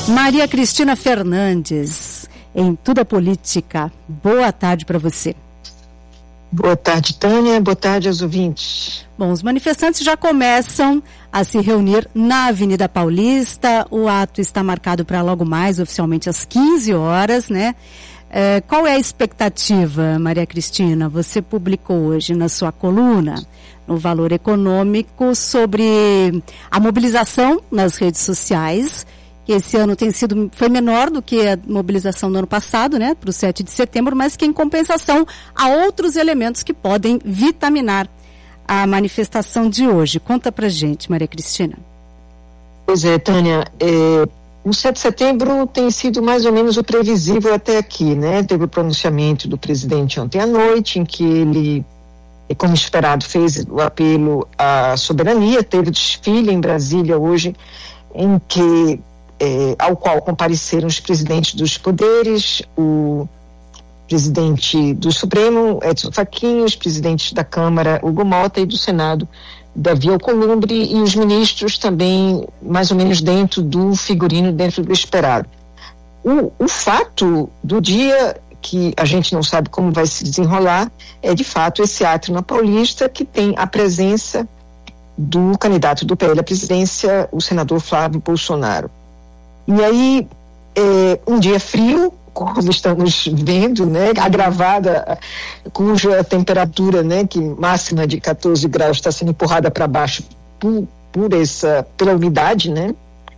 Maria Cristina Fernandes, em Tudo é Política. Boa tarde para você. Boa tarde, Tânia. Boa tarde aos ouvintes. Bom, os manifestantes já começam a se reunir na Avenida Paulista. O ato está marcado para logo mais, oficialmente às 15 horas, né? Qual é a expectativa, Maria Cristina? Você publicou hoje na sua coluna, no Valor Econômico, sobre a mobilização nas redes sociais, que esse ano foi menor do que a mobilização do ano passado, né, para o 7 de setembro, mas que em compensação há outros elementos que podem vitaminar a manifestação de hoje. Conta pra gente, Maria Cristina. Pois é, Tânia, o 7 de setembro tem sido mais ou menos o previsível até aqui, né? Teve o pronunciamento do presidente ontem à noite, em que ele, como esperado, fez o apelo à soberania. Teve o desfile em Brasília hoje, em que ao qual compareceram os presidentes dos poderes, o presidente do Supremo, Edson Fachin, os presidentes da Câmara, Hugo Mota, e do Senado, Davi Alcolumbre, e os ministros também, mais ou menos dentro do figurino, dentro do esperado. O fato do dia, que a gente não sabe como vai se desenrolar, é de fato esse ato na Paulista, que tem a presença do candidato do PL à presidência, o senador Flávio Bolsonaro. E aí, um dia frio, como estamos vendo, né, agravada, cuja temperatura, né, que máxima de 14 graus está sendo empurrada para baixo pela umidade, né?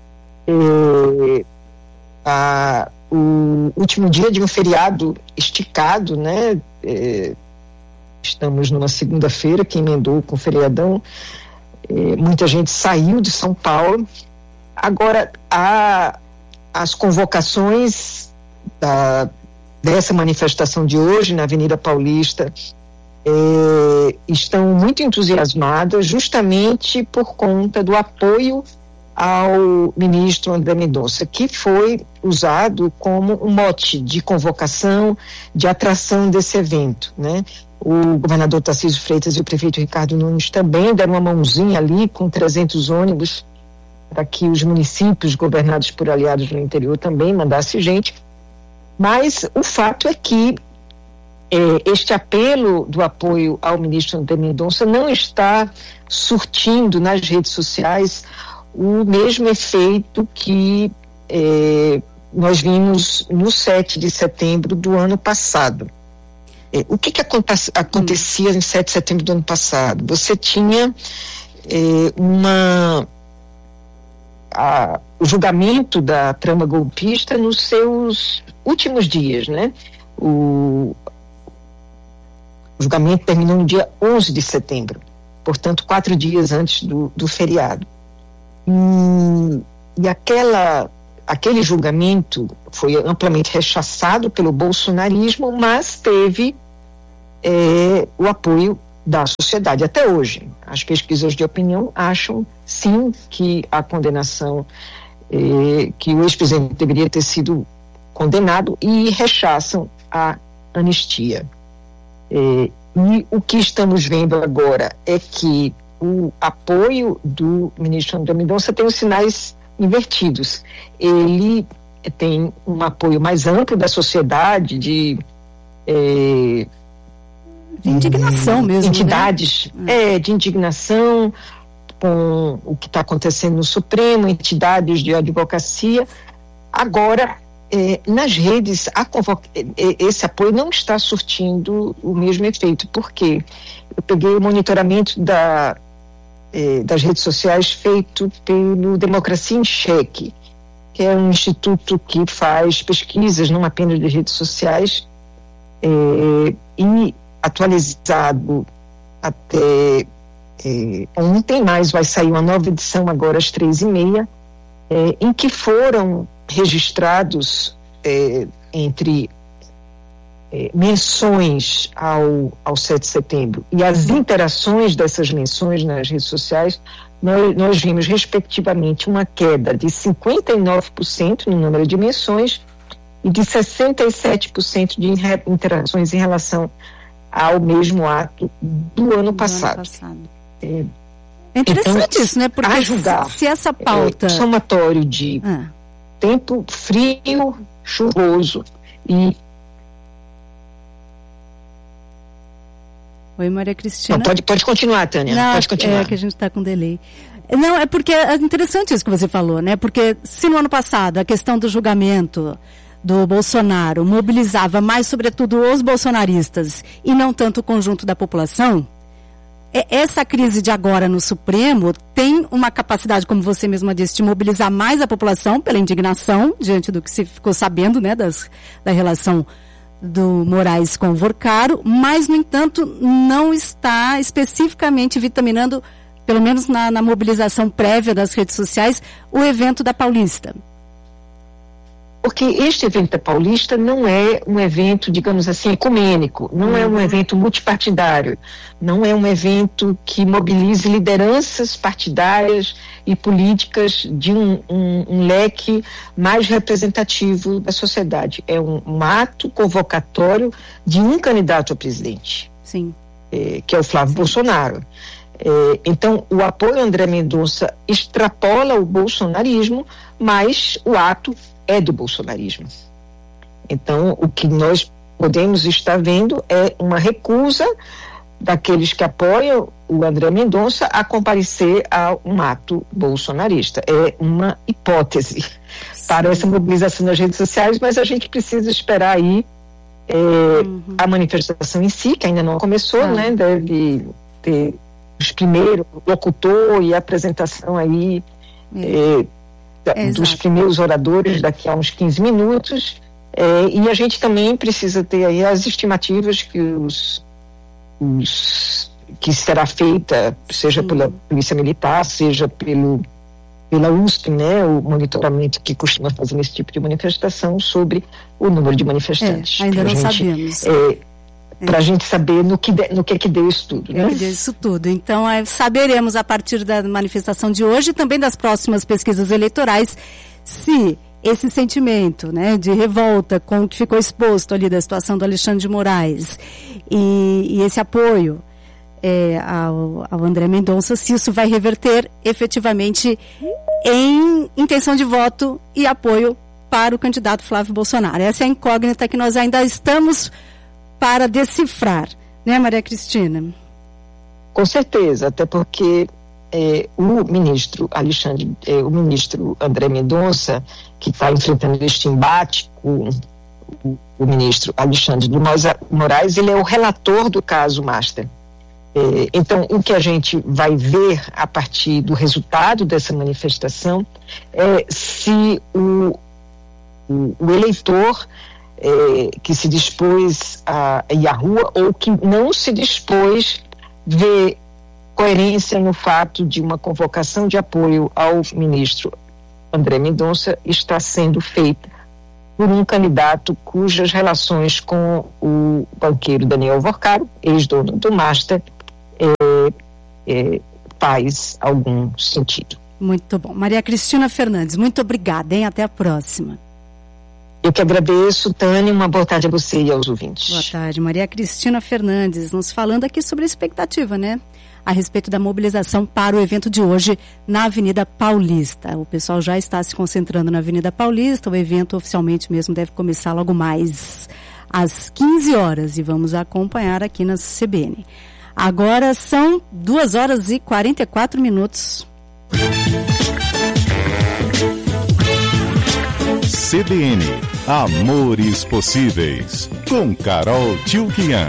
O último dia de um feriado esticado, né? Estamos numa segunda-feira que emendou com o feriadão. Muita gente saiu de São Paulo. Agora, as convocações dessa manifestação de hoje na Avenida Paulista estão muito entusiasmadas, justamente por conta do apoio ao ministro André Mendonça, que foi usado como um mote de convocação, de atração desse evento, né? O governador Tarcísio Freitas e o prefeito Ricardo Nunes também deram uma mãozinha ali com 300 ônibus para que os municípios governados por aliados no interior também mandassem gente. Mas o fato é que este apelo do apoio ao ministro André Mendonça não está surtindo nas redes sociais o mesmo efeito que nós vimos no 7 de setembro do ano passado. O que acontecia no 7 de setembro do ano passado? Você tinha o julgamento da trama golpista nos seus últimos dias, né? O julgamento terminou no dia 11 de setembro, portanto 4 dias antes do feriado. E aquele julgamento foi amplamente rechaçado pelo bolsonarismo, mas teve o apoio da sociedade até hoje. As pesquisas de opinião acham, sim, que a condenação, que o ex-presidente deveria ter sido condenado, e rechaçam a anistia. E o que estamos vendo agora é que o apoio do ministro André Mendonça tem os sinais invertidos. Ele tem um apoio mais amplo da sociedade, de indignação mesmo, entidades, né? De indignação com o que está acontecendo no Supremo, entidades de advocacia. Agora, nas redes, esse apoio não está surtindo o mesmo efeito. Por quê? Eu peguei o monitoramento das redes sociais feito pelo Democracia em Cheque, que é um instituto que faz pesquisas não apenas de redes sociais, e atualizado até ontem, mas vai sair uma nova edição agora às 3h30, em que foram registrados entre menções ao 7 de setembro e as interações dessas menções nas redes sociais, nós vimos respectivamente uma queda de 59% no número de menções e de 67% de interações em relação ao mesmo ato do ano passado. É interessante então, isso, né? Porque ajudar, se essa pauta... somatório de tempo frio, chuvoso e... Oi, Maria Cristina. Não, pode continuar, Tânia. Não, pode continuar. É que a gente está com delay. Não, é porque é interessante isso que você falou, né? Porque se no ano passado a questão do julgamento do Bolsonaro mobilizava mais, sobretudo, os bolsonaristas e não tanto o conjunto da população, essa crise de agora no Supremo tem uma capacidade, como você mesma disse, de mobilizar mais a população pela indignação diante do que se ficou sabendo, né, da relação do Moraes com o Vorcaro, mas, no entanto, não está especificamente vitaminando, pelo menos na mobilização prévia das redes sociais, o evento da Paulista. Porque este evento da Paulista não é um evento, digamos assim, ecumênico, não é um evento multipartidário, não é um evento que mobilize lideranças partidárias e políticas de um leque mais representativo da sociedade. É um ato convocatório de um candidato a presidente, Sim. Que é o Flávio Bolsonaro. Então, o apoio a André Mendonça extrapola o bolsonarismo, mas o ato é do bolsonarismo. Então, o que nós podemos estar vendo é uma recusa daqueles que apoiam o André Mendonça a comparecer a um ato bolsonarista. É uma hipótese para essa mobilização nas redes sociais, mas a gente precisa esperar aí a manifestação em si, que ainda não começou, né? Deve ter os primeiros locutor e a apresentação aí dos primeiros oradores daqui a uns 15 minutos, e a gente também precisa ter aí as estimativas que será feita, seja pela Polícia Militar, seja pela USP, né, o monitoramento que costuma fazer nesse tipo de manifestação sobre o número de manifestantes. Ainda não sabemos. Para a gente saber no que deu isso tudo. Né? No que deu isso tudo. Então, saberemos a partir da manifestação de hoje e também das próximas pesquisas eleitorais se esse sentimento, né, de revolta com o que ficou exposto ali da situação do Alexandre de Moraes e esse apoio ao André Mendonça, se isso vai reverter efetivamente em intenção de voto e apoio para o candidato Flávio Bolsonaro. Essa é a incógnita que nós ainda estamos para decifrar, né, Maria Cristina? Com certeza, até porque o ministro André Mendonça, que está enfrentando este embate com o ministro Alexandre de Moraes, ele é o relator do caso Master. Então, o que a gente vai ver a partir do resultado dessa manifestação é se o eleitor que se dispôs a ir à rua ou que não se dispôs vê coerência no fato de uma convocação de apoio ao ministro André Mendonça está sendo feita por um candidato cujas relações com o banqueiro Daniel Vorcaro, ex-dono do Master, faz algum sentido. Muito bom. Maria Cristina Fernandes, muito obrigada, hein? Até a próxima. Eu que agradeço, Tânia, uma boa tarde a você e aos ouvintes. Boa tarde, Maria Cristina Fernandes, nos falando aqui sobre a expectativa, né? A respeito da mobilização para o evento de hoje na Avenida Paulista. O pessoal já está se concentrando na Avenida Paulista, o evento oficialmente mesmo deve começar logo mais às 15 horas e vamos acompanhar aqui na CBN. Agora são 2h44. CBN, Amores Possíveis, com Carol Tchulkian.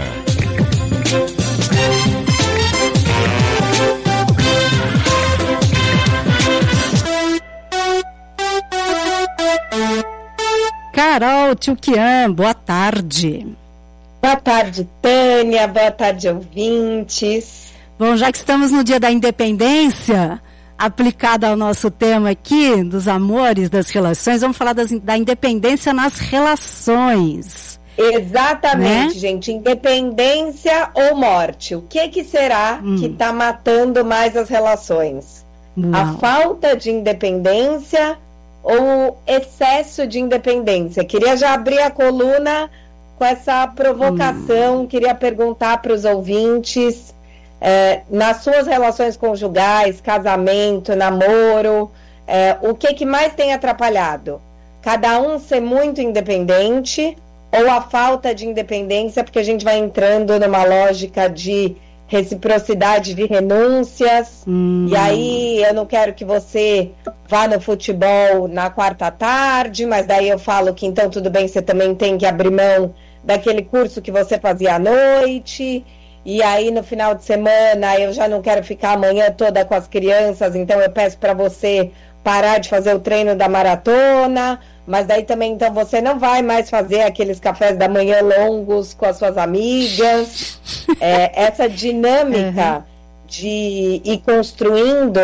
Carol Tchulkian, boa tarde. Boa tarde, Tânia, boa tarde, ouvintes. Bom, já que estamos no Dia da Independência, aplicado ao nosso tema aqui, dos amores, das relações, vamos falar da independência nas relações. Exatamente, né? Gente, independência ou morte, o que será que está matando mais as relações? Uau. A falta de independência ou o excesso de independência? Queria já abrir a coluna com essa provocação, queria perguntar para os ouvintes, nas suas relações conjugais, casamento, namoro, o que mais tem atrapalhado? cada um ser muito independente, ou a falta de independência, porque a gente vai entrando numa lógica de reciprocidade de renúncias, e aí eu não quero que você vá no futebol na quarta tarde, mas daí eu falo que então tudo bem, você também tem que abrir mão daquele curso que você fazia à noite, e aí no final de semana eu já não quero ficar a manhã toda com as crianças, então eu peço para você parar de fazer o treino da maratona, mas daí também então você não vai mais fazer aqueles cafés da manhã longos com as suas amigas. Essa dinâmica de ir construindo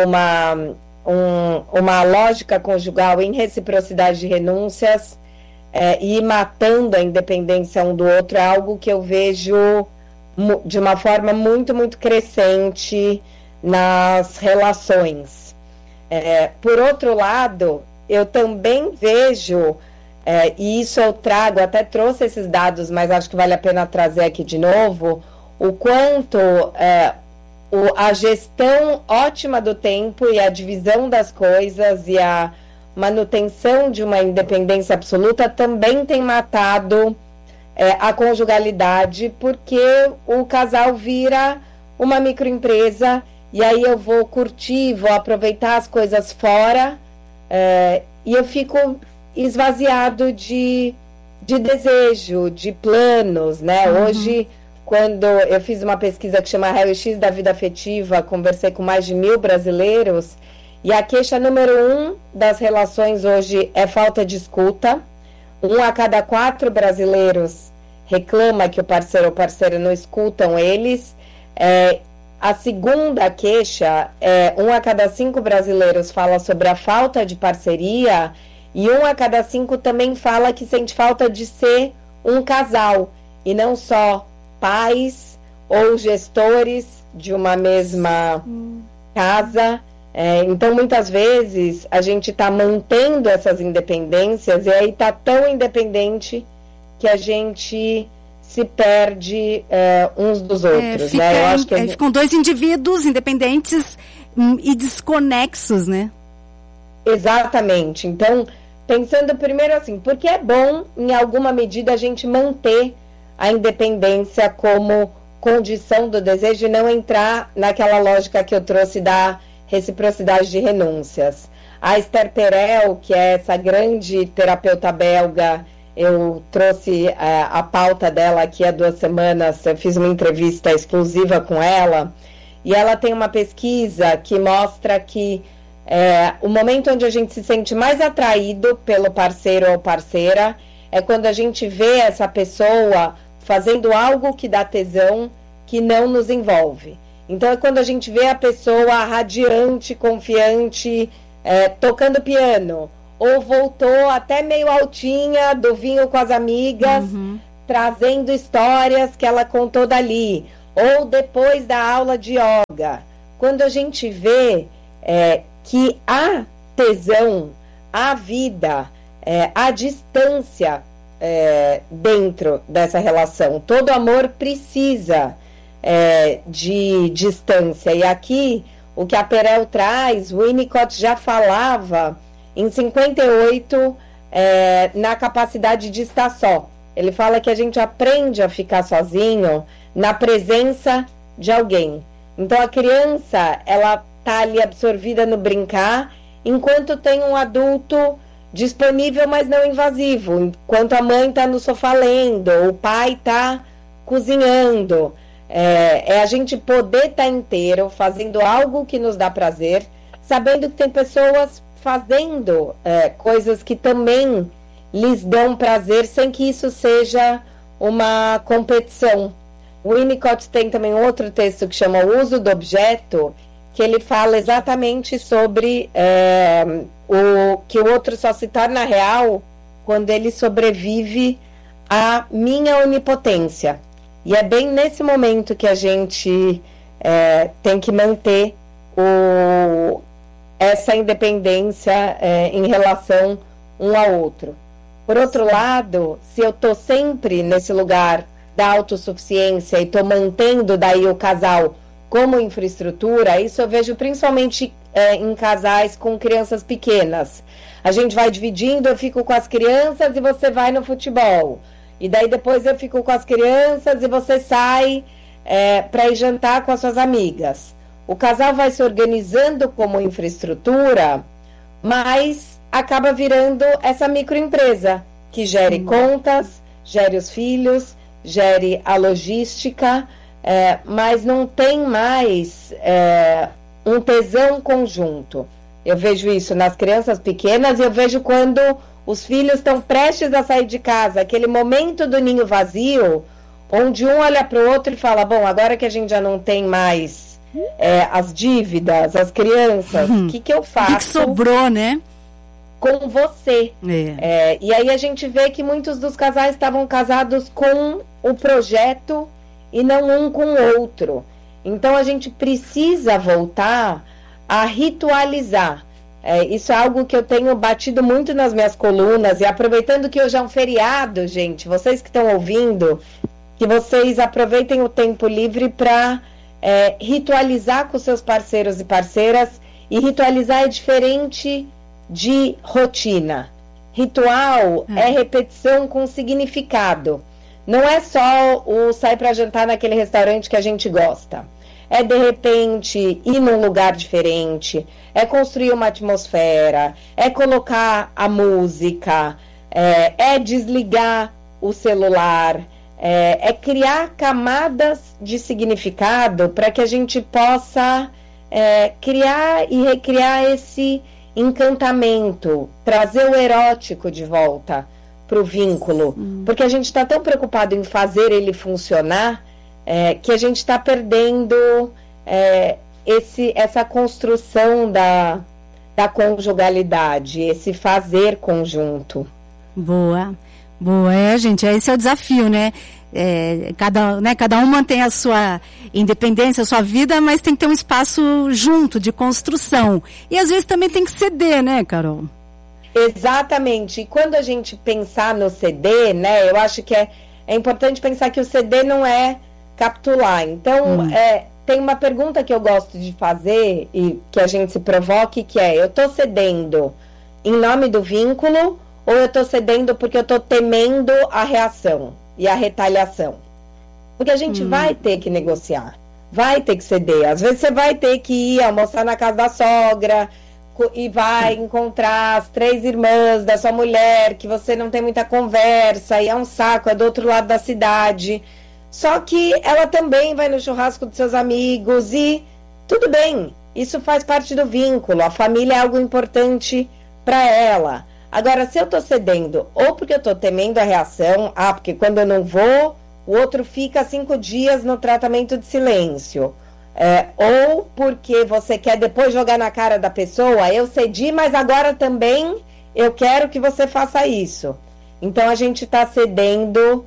uma lógica conjugal em reciprocidade de renúncias e ir matando a independência um do outro é algo que eu vejo de uma forma muito, muito crescente nas relações. Por outro lado, eu também vejo, e isso eu trago, até trouxe esses dados, mas acho que vale a pena trazer aqui de novo, o quanto a gestão ótima do tempo e a divisão das coisas e a manutenção de uma independência absoluta também tem matado a conjugalidade, porque o casal vira uma microempresa e aí eu vou curtir, vou aproveitar as coisas fora, e eu fico esvaziado de desejo, de planos, né? Hoje, quando eu fiz uma pesquisa que chama Raio-X da Vida Afetiva, conversei com mais de 1.000 brasileiros, e a queixa número 1 das relações hoje é falta de escuta. 1 a cada 4 brasileiros reclama que o parceiro ou parceira não escutam eles. A segunda queixa 1 a cada 5 brasileiros fala sobre a falta de parceria, e 1 a cada 5 também fala que sente falta de ser um casal, e não só pais ou gestores de uma mesma casa. Então, muitas vezes, a gente está mantendo essas independências, e aí está tão independente que a gente se perde uns dos outros, né? Eu acho que ficam dois indivíduos independentes e desconexos, né? Exatamente. Então, pensando primeiro assim, porque é bom, em alguma medida, a gente manter a independência como condição do desejo e não entrar naquela lógica que eu trouxe da reciprocidade de renúncias. A Esther Perel, que é essa grande terapeuta belga, eu trouxe a pauta dela aqui há 2 semanas, eu fiz uma entrevista exclusiva com ela, e ela tem uma pesquisa que mostra que o momento onde a gente se sente mais atraído pelo parceiro ou parceira é quando a gente vê essa pessoa fazendo algo que dá tesão, que não nos envolve. Então é quando a gente vê a pessoa radiante, confiante, tocando piano, ou voltou até meio altinha do vinho com as amigas, trazendo histórias que ela contou dali, ou depois da aula de yoga. Quando a gente vê que há tesão, há vida, há distância dentro dessa relação. Todo amor precisa de distância. E aqui, o que a Perel traz, o Winnicott já falava em 58 na capacidade de estar só. Ele fala que a gente aprende a ficar sozinho na presença de alguém. Então a criança, ela tá ali absorvida no brincar, enquanto tem um adulto disponível, mas não invasivo. Enquanto a mãe tá no sofá lendo, o pai tá cozinhando. A gente poder estar inteiro, fazendo algo que nos dá prazer, sabendo que tem pessoas fazendo coisas que também lhes dão prazer, sem que isso seja uma competição. O Winnicott tem também outro texto que chama O Uso do Objeto, que ele fala exatamente sobre que o outro só se torna real quando ele sobrevive à minha onipotência. E é bem nesse momento que a gente tem que manter essa independência em relação um ao outro. Por outro lado, se eu estou sempre nesse lugar da autossuficiência e estou mantendo daí o casal como infraestrutura, isso eu vejo principalmente em casais com crianças pequenas. A gente vai dividindo, eu fico com as crianças e você vai no futebol. E daí depois eu fico com as crianças e você sai para ir jantar com as suas amigas. O casal vai se organizando como infraestrutura, mas acaba virando essa microempresa que gere contas, gere os filhos, gere a logística, mas não tem mais um tesão conjunto. Eu vejo isso nas crianças pequenas e eu vejo quando os filhos estão prestes a sair de casa, aquele momento do ninho vazio, onde um olha para o outro e fala, bom, agora que a gente já não tem mais as dívidas, as crianças, o que eu faço? O que sobrou, né? Com você. E aí a gente vê que muitos dos casais estavam casados com o projeto e não um com o outro. Então a gente precisa voltar a ritualizar. Isso é algo que eu tenho batido muito nas minhas colunas, e aproveitando que hoje é um feriado, gente, vocês que estão ouvindo, que vocês aproveitem o tempo livre para ritualizar com seus parceiros e parceiras. E ritualizar é diferente de rotina. Ritual é repetição com significado. Não é só o sair para jantar naquele restaurante que a gente gosta. É, de repente, ir num lugar diferente, é construir uma atmosfera, é colocar a música, é desligar o celular, é criar camadas de significado para que a gente possa criar e recriar esse encantamento, trazer o erótico de volta para o vínculo, porque a gente está tão preocupado em fazer ele funcionar, que a gente está perdendo essa construção da conjugalidade, esse fazer conjunto. Boa, gente, esse é o desafio, né? Cada um mantém a sua independência, a sua vida, mas tem que ter um espaço junto, de construção. E às vezes também tem que ceder, né, Carol? Exatamente. E quando a gente pensar no ceder, né, eu acho que é importante pensar que o ceder não é capitular. Então, tem uma pergunta que eu gosto de fazer e que a gente se provoque, que eu tô cedendo em nome do vínculo ou eu tô cedendo porque eu tô temendo a reação e a retaliação? Porque a gente vai ter que negociar, vai ter que ceder. Às vezes você vai ter que ir almoçar na casa da sogra e vai encontrar as 3 irmãs da sua mulher, que você não tem muita conversa, e é um saco, é do outro lado da cidade. Só que ela também vai no churrasco dos seus amigos e tudo bem, isso faz parte do vínculo, a família é algo importante para ela. Agora, se eu tô cedendo, ou porque eu tô temendo a reação, porque quando eu não vou, o outro fica 5 dias no tratamento de silêncio, ou porque você quer depois jogar na cara da pessoa, eu cedi, mas agora também eu quero que você faça isso. Então a gente está cedendo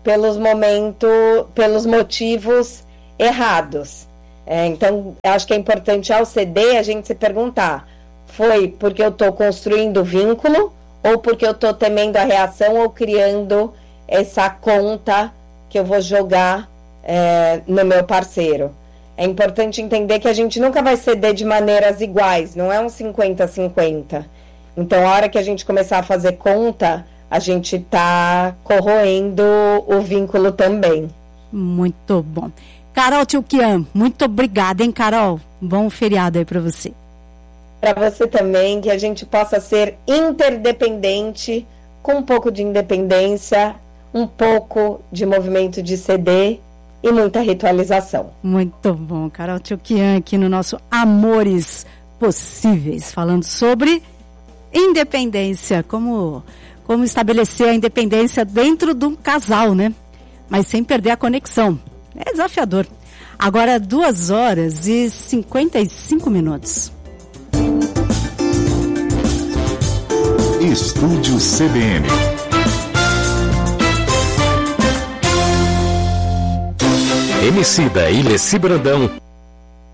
pelos motivos errados. Então, acho que é importante, ao ceder, a gente se perguntar: foi porque eu estou construindo vínculo ou porque eu estou temendo a reação ou criando essa conta que eu vou jogar no meu parceiro? É importante entender que a gente nunca vai ceder de maneiras iguais, não é um 50-50. Então, a hora que a gente começar a fazer conta, a gente está corroendo o vínculo também. Muito bom. Carol Tchoukian, muito obrigada, hein, Carol? Bom feriado aí para você. Para você também, que a gente possa ser interdependente, com um pouco de independência, um pouco de movimento de ceder e muita ritualização. Muito bom, Carol Tchoukian aqui no nosso Amores Possíveis, falando sobre independência, como estabelecer a independência dentro de um casal, né? Mas sem perder a conexão. É desafiador. Agora 2h55. Estúdio CBN. Emicida e Leci Brandão